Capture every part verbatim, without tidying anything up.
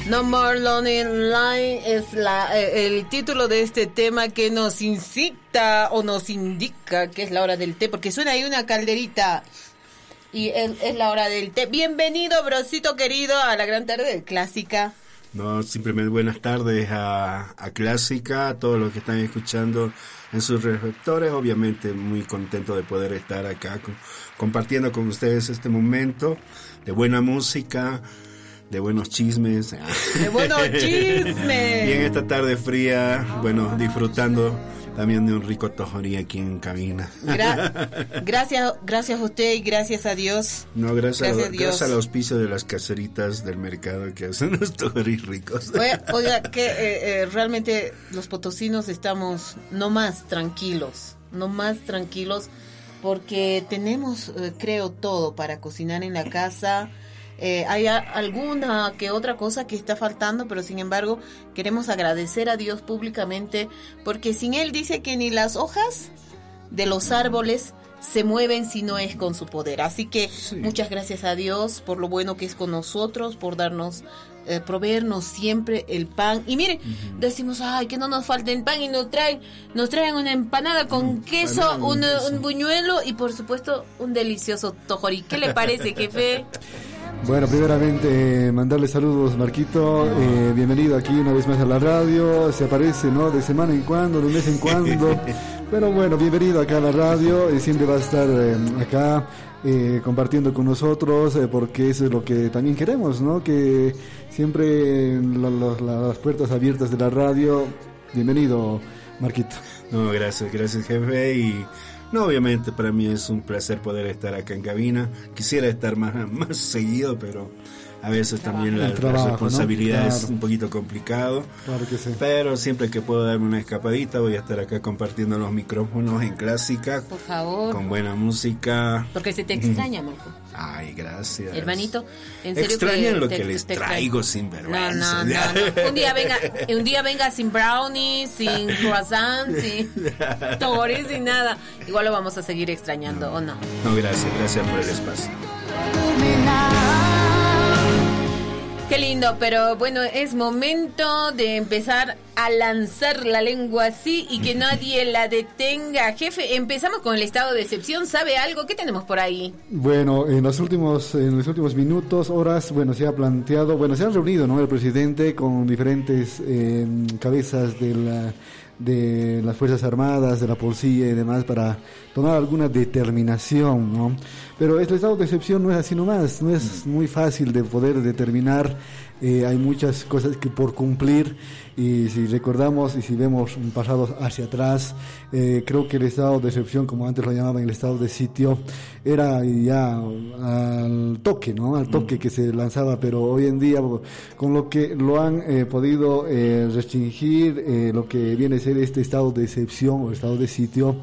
No More Lonely Line es la, eh, el título de este tema que nos incita o nos indica que es la hora del té, porque suena ahí una calderita y es, es la hora del té. Bienvenido, brocito querido, a la gran tarde de Clásica. No, simplemente buenas tardes a, a Clásica, a todos los que están escuchando en sus receptores. Obviamente muy contento de poder estar acá con, compartiendo con ustedes este momento de buena música, de buenos chismes. De buenos chismes. Y en esta tarde fría, bueno, disfrutando también de un rico tojorí aquí en cabina. Gra- gracias, gracias a usted y gracias a Dios. No, gracias, gracias a, gracias al auspicio de las caseritas del mercado que hacen los tojorí ricos. Oiga, oiga que eh, eh, realmente los potosinos estamos no más tranquilos, no más tranquilos, porque tenemos, eh, creo, todo para cocinar en la casa. Eh, hay a, alguna que otra cosa que está faltando, pero sin embargo queremos agradecer a Dios públicamente, porque sin Él dice que ni las hojas de los árboles se mueven si no es con su poder. Así que sí, muchas gracias a Dios por lo bueno que es con nosotros, por darnos, eh, proveernos siempre el pan. Y miren, uh-huh, decimos, ay, que no nos falte el pan, y nos traen, nos traen una empanada con uh, queso, un, queso, un buñuelo y por supuesto un delicioso tojorí. ¿Qué le parece, jefe? Bueno, primeramente eh, mandarle saludos, Marquito, eh, bienvenido aquí una vez más a la radio. Se aparece, ¿no?, de semana en cuando, de mes en cuando, pero bueno, bienvenido acá a la radio, y siempre va a estar eh, acá eh, compartiendo con nosotros, eh, porque eso es lo que también queremos, ¿no?, que siempre la, la, las puertas abiertas de la radio. Bienvenido, Marquito. No, gracias, gracias, jefe. Y no, obviamente para mí es un placer poder estar acá en cabina. Quisiera estar más, más seguido, pero a veces también la, trabajo, la responsabilidad, ¿no?, claro, es un poquito complicado. Claro que sí. Pero siempre que puedo darme una escapadita voy a estar acá compartiendo los micrófonos en Clásica. Por favor. Con buena música. Porque se te extraña, Marco. Ay, gracias. Hermanito, en serio. Extrañan que lo te, que les te, te traigo te... sin vergüenza. No, no, no, no. Un día venga, un día venga sin brownies, sin croissant, sin toris, sin nada. Igual lo vamos a seguir extrañando, no, ¿o no? No, gracias, gracias por el espacio. Qué lindo, pero bueno, es momento de empezar a lanzar la lengua así y que nadie la detenga. Jefe, empezamos con el estado de excepción. ¿Sabe algo? ¿Qué tenemos por ahí? Bueno, en los últimos en los últimos minutos, horas, bueno, se ha planteado, bueno, se han reunido, ¿no?, el presidente con diferentes eh, cabezas de la de las Fuerzas Armadas, de la policía y demás, para tomar alguna determinación, ¿no? Pero este estado de excepción no es así nomás, no es muy fácil de poder determinar. Eh, hay muchas cosas que por cumplir, y si recordamos y si vemos un pasado hacia atrás, eh, creo que el estado de excepción, como antes lo llamaban el estado de sitio, era ya al toque, ¿no?, al toque que se lanzaba, pero hoy en día, con lo que lo han eh, podido eh, restringir, eh, lo que viene a ser este estado de excepción o estado de sitio,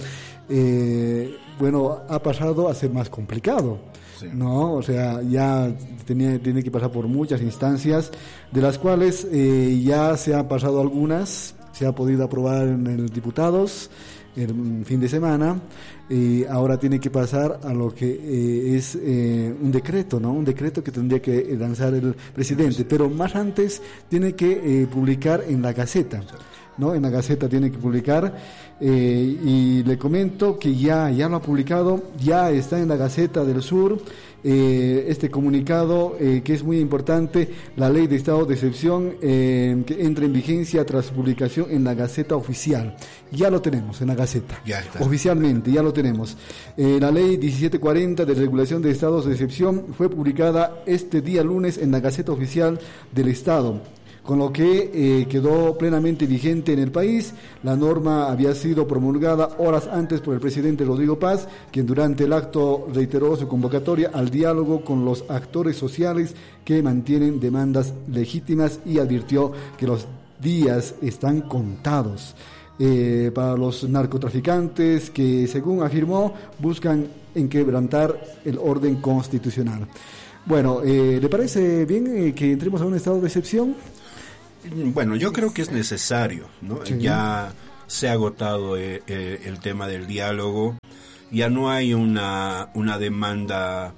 eh, bueno, ha pasado a ser más complicado. Sí. No, o sea, ya tenía, tiene que pasar por muchas instancias, de las cuales eh, ya se han pasado algunas, se ha podido aprobar en el diputados el fin de semana, y ahora tiene que pasar a lo que eh, es eh, un decreto, ¿no? Un decreto que tendría que lanzar el presidente, pero más antes tiene que eh, publicar en la Gaceta, ¿no? En la Gaceta tiene que publicar, eh, y le comento que ya, ya lo ha publicado, ya está en la Gaceta del Sur, eh, este comunicado, eh, que es muy importante, la ley de estado de excepción, eh, que entra en vigencia tras su publicación en la Gaceta Oficial. Ya lo tenemos en la Gaceta, ya está. Oficialmente, ya lo tenemos. Eh, la ley diecisiete cuarenta de regulación de estados de excepción fue publicada este día lunes en la Gaceta Oficial del Estado, con lo que eh, quedó plenamente vigente en el país. La norma había sido promulgada horas antes por el presidente Rodrigo Paz, quien durante el acto reiteró su convocatoria al diálogo con los actores sociales que mantienen demandas legítimas, y advirtió que los días están contados eh, para los narcotraficantes que, según afirmó, buscan enquebrantar el orden constitucional. Bueno, eh, ¿le parece bien eh, que entremos a un estado de excepción? Bueno, yo creo que es necesario, ¿no? Sí. Ya se ha agotado eh, eh, el tema del diálogo, ya no hay una, una demanda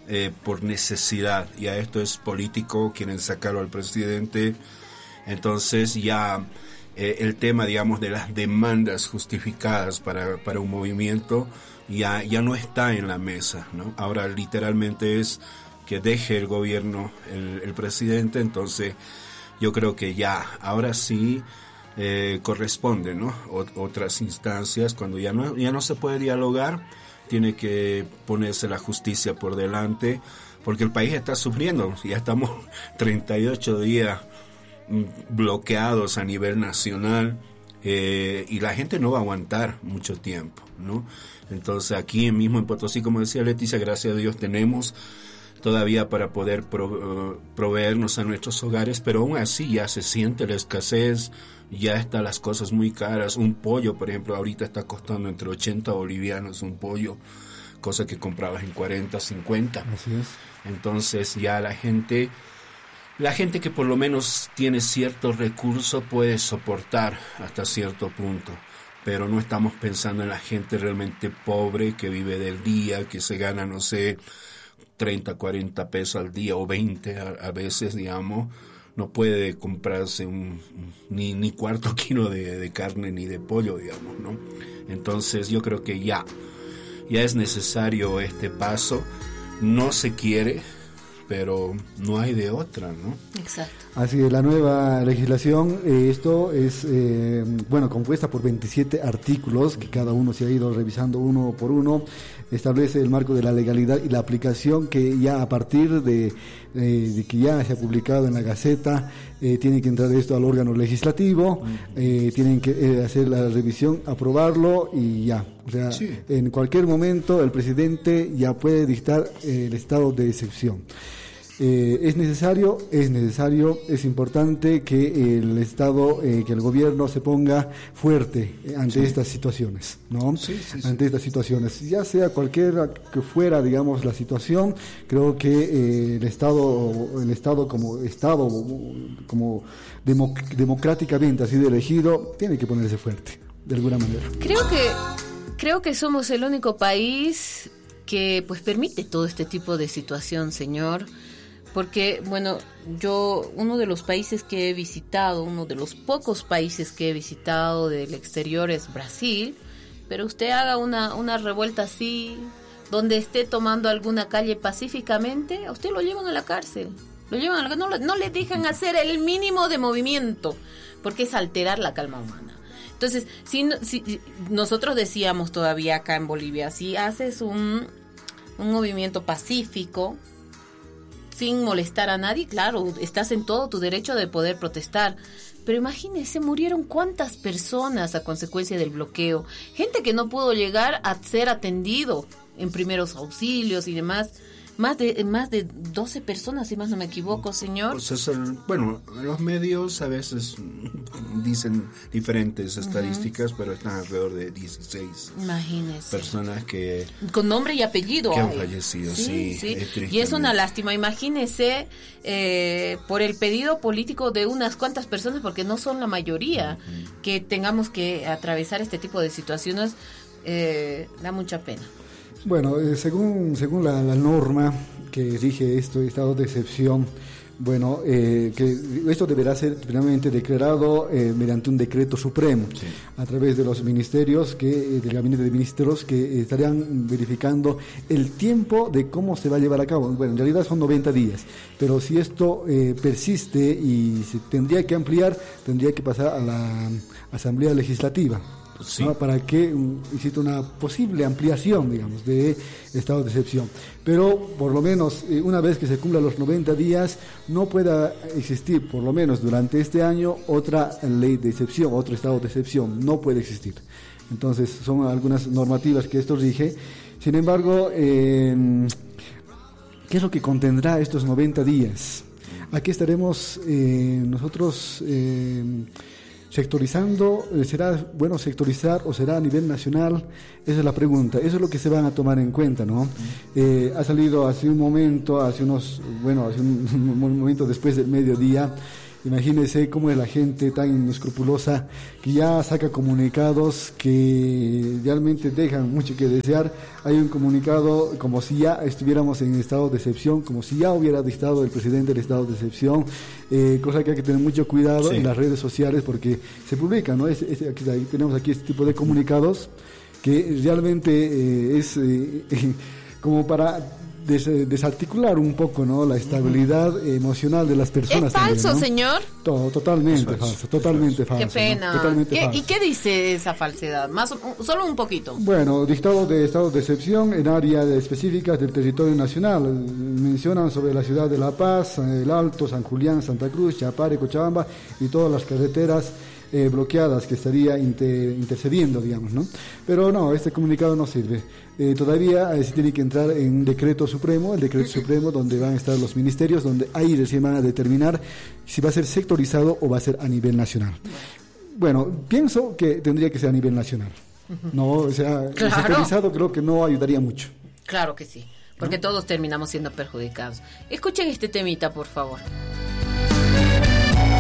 eh, por necesidad. Ya esto es político, quieren sacarlo al presidente. Entonces ya eh, el tema, digamos, de las demandas justificadas para, para un movimiento ya, ya no está en la mesa, ¿no? Ahora literalmente es que deje el gobierno el, el presidente. Entonces yo creo que ya, ahora sí eh, corresponde, ¿no? O, otras instancias, cuando ya no, ya no se puede dialogar, tiene que ponerse la justicia por delante, porque el país está sufriendo. Ya estamos treinta y ocho días bloqueados a nivel nacional, eh, y la gente no va a aguantar mucho tiempo, ¿no? Entonces aquí mismo en Potosí, como decía Leticia, gracias a Dios tenemos todavía para poder pro, uh, proveernos a nuestros hogares, pero aún así ya se siente la escasez, ya están las cosas muy caras. Un pollo, por ejemplo, ahorita está costando entre ochenta bolivianos un pollo, cosa que comprabas en cuarenta, cincuenta. Así es. Entonces ya la gente, la gente que por lo menos tiene cierto recurso puede soportar hasta cierto punto, pero no estamos pensando en la gente realmente pobre que vive del día, que se gana, no sé, treinta, cuarenta pesos al día o veinte a, a veces, digamos, no puede comprarse un, ni, ni cuarto kilo de, de carne ni de pollo, digamos, ¿no? Entonces yo creo que ya, ya es necesario este paso. No se quiere, pero no hay de otra, ¿no? Exacto. Así es, la nueva legislación, eh, esto es, eh, bueno, compuesta por veintisiete artículos, que cada uno se ha ido revisando uno por uno. Establece el marco de la legalidad y la aplicación, que ya a partir de, eh, de que ya se ha publicado en la Gaceta, eh, tiene que entrar esto al órgano legislativo, eh, tienen que eh, hacer la revisión, aprobarlo y ya. O sea, sí. En cualquier momento el presidente ya puede dictar eh, el estado de excepción. Eh, es necesario, es necesario, es importante que el Estado, eh, que el gobierno se ponga fuerte ante sí. estas situaciones, ¿no? Sí, sí, sí. Ante estas situaciones, ya sea cualquiera que fuera, digamos, la situación, creo que eh, el Estado, el Estado como Estado, como democ- democráticamente ha sido elegido, tiene que ponerse fuerte, de alguna manera. Creo que, creo que somos el único país que, pues, permite todo este tipo de situación, señor. Porque, bueno, yo, uno de los países que he visitado, uno de los pocos países que he visitado del exterior es Brasil, pero usted haga una, una revuelta así, donde esté tomando alguna calle pacíficamente, a usted lo llevan a la cárcel, lo llevan a la, no, no le dejan hacer el mínimo de movimiento, porque es alterar la calma humana. Entonces, si, si nosotros decíamos todavía acá en Bolivia, si haces un, un movimiento pacífico, sin molestar a nadie, claro, estás en todo tu derecho de poder protestar. Pero imagínese, murieron cuántas personas a consecuencia del bloqueo. Gente que no pudo llegar a ser atendido en primeros auxilios y demás. Más de más de doce personas, si más no me equivoco, señor. Pues es el, bueno, los medios a veces dicen diferentes estadísticas, uh-huh. pero están alrededor de dieciséis Imagínese. Personas que... Con nombre y apellido. Que han fallecido, sí. sí, sí. Es y es una lástima, imagínese, eh, por el pedido político de unas cuantas personas, porque no son la mayoría, uh-huh. que tengamos que atravesar este tipo de situaciones, eh, da mucha pena. Bueno, eh, según según la, la norma que rige esto, estado de excepción, bueno, eh, que esto deberá ser finalmente declarado eh, mediante un decreto supremo, sí. a través de los ministerios, que eh, del gabinete de ministros, que eh, estarían verificando el tiempo de cómo se va a llevar a cabo. Bueno, en realidad son noventa días, pero si esto eh, persiste y se tendría que ampliar, tendría que pasar a la Asamblea Legislativa. Sí. ¿no? Para que um, exista una posible ampliación, digamos, de estado de excepción. Pero, por lo menos, eh, una vez que se cumplan los noventa días, no pueda existir, por lo menos durante este año, otra ley de excepción, otro estado de excepción. No puede existir. Entonces, son algunas normativas que esto rige. Sin embargo, eh, ¿qué es lo que contendrá estos noventa días? Aquí estaremos eh, nosotros... Eh, sectorizando, ¿será bueno sectorizar o será a nivel nacional? Esa es la pregunta, eso es lo que se van a tomar en cuenta, ¿no? Eh, ha salido hace un momento, hace unos, bueno, hace un, un momento después del mediodía, Imagínense cómo es la gente tan inescrupulosa que ya saca comunicados que realmente dejan mucho que desear. Hay un comunicado como si ya estuviéramos en estado de excepción, como si ya hubiera dictado el presidente el estado de excepción, eh, cosa que hay que tener mucho cuidado sí. en las redes sociales porque se publican, ¿no? Es, es, aquí, tenemos aquí este tipo de comunicados que realmente eh, es eh, como para des, desarticular un poco, ¿no? La estabilidad uh-huh. emocional de las personas. ¿Es falso, también, ¿no? señor? Todo, totalmente es falso, falso, totalmente falso. Qué pena. ¿no? Totalmente ¿Qué, falso. ¿Y qué dice esa falsedad? Más, solo un poquito. Bueno, dictado de estado de excepción en áreas específicas del territorio nacional. Mencionan sobre la ciudad de La Paz, El Alto, San Julián, Santa Cruz, Chapare, Cochabamba y todas las carreteras Eh, bloqueadas que estaría inter, intercediendo, digamos, ¿no? Pero no, este comunicado no sirve. Eh, todavía eh, se tiene que entrar en decreto supremo, el decreto supremo donde van a estar los ministerios, donde ahí recién van a determinar si va a ser sectorizado o va a ser a nivel nacional. Bueno, pienso que tendría que ser a nivel nacional. No, o sea, claro. el sectorizado creo que no ayudaría mucho. Claro que sí, porque ¿no? todos terminamos siendo perjudicados. Escuchen este temita, por favor.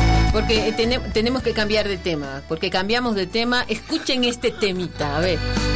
Porque ten- tenemos que cambiar de tema, porque cambiamos de tema. Escuchen este temita, a ver.